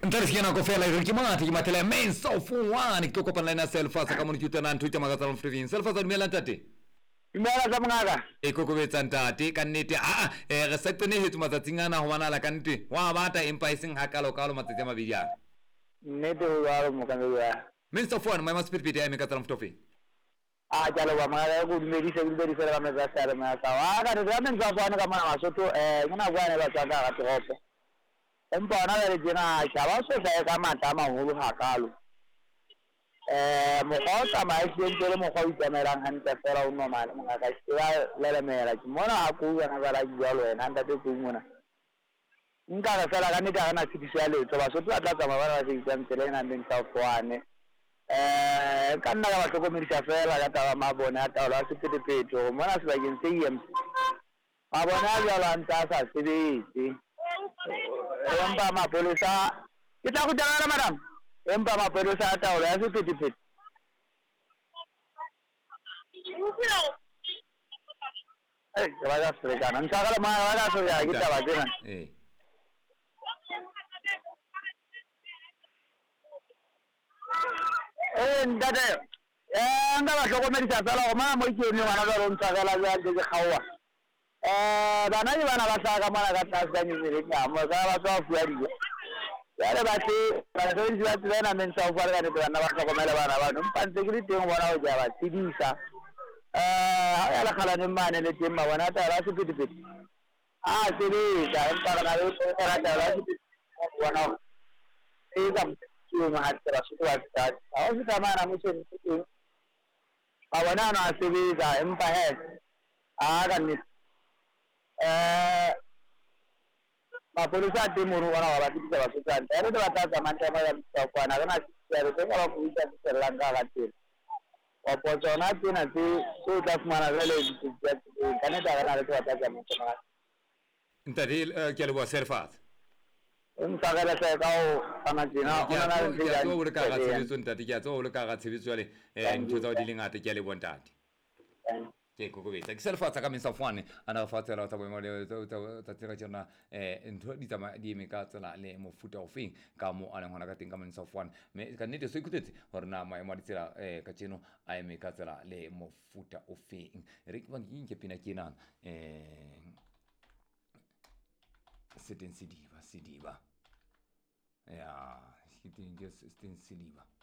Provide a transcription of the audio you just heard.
Ntarisikia ko fela rikimati kimatele mensa fuani kitoko panela na selfa sa kamu tuta nan tuita magazalo mfrivin selfa za dumela tate imela za mngaka ko betsa ntate ka nnete re setone he tumatsatsingana ho bana la ka nnete wa bata empa iseng hakalo kalo matsatsi a mabedi ana nnete o ya mo ka ya mensa fuani mai maspiripiti ya mekatala mftofi jalo ba mara go dumedi se go di fela ma za sare ma ka wa ka re mensa fuani ka mana masoto ngina bua ne ba tsaka ka tropo empa na le dina shaba so sa ka mata maholo hakalo mo khotsa ma isentele mo khotsa merang hantle fela o no mala mo ka ya le mera ke mona a ku ya na bala jalo ena nda te mona nka ka fela ka nita kana tshitisa le tso ba so tla tla ba ba se tsantele na ndeng tsa fwane ka nna ka ba tlhokomedisa fela ka taba mabone a taolo a sepetepeto mona se ba ke ntse EMC mabone a jalo a ntsa sa sebetse empa mapolesa ke tla go tala madam empa mapolesa a taolo ya sepetepeto ke ba ga srekana ntsha ka ma ga so ya ke taba tsena ndade nda ba tlhokomedisa fela go ma mo ikene ngwana ka rontsha fela ya ke kgaoa bana ke bana ba sa ka mona ka tlase ka nyere ka mo ka ba tswa fuwa dijo ya le ba se di ba tsena men sa fuwa ka ne bana ba tlhokomela bana ba no mpantse ke teng bona o ja ba tsidisa ha ya la khala ne mane le teng ma bona ta ba se pitipiti se le ja empa kana le ra ta la se bona ka mo ma ha tsara se wa ta ha o se ta mana mo se ba bona na se be ja empa he ka ni mapolesa a teng mono bona wa ba ditsa ba tsantsa re ba tsa mantsa ba ya kwana kana se re ka ba go itse tselang ka teng o potsona tsena tse so tla fumana jale kana ta kana le tsa tsa mantsa ntate ke le bua serfat empa ga la sa ka o kana tsena ona na ntse ya tso re ka ga tshebetso ntate ke tso re ka ga tshebetso jale ntho tsa di lengata ke le bontate ke go betsa ke selfatsa ka mensa fwane ana fatsela tsa boemo le tsa tsela tsena ntho di tsama di eme ka tsela le mofuta ofeng ka mo a leng hona ka teng ka mensa fwane me ka nnete so ikutetse hore na maemo a ditsela ka tseno a eme ka tsela le mofuta ofeng re ke bang ke pina kena Sediba ya ke teng ke Sediba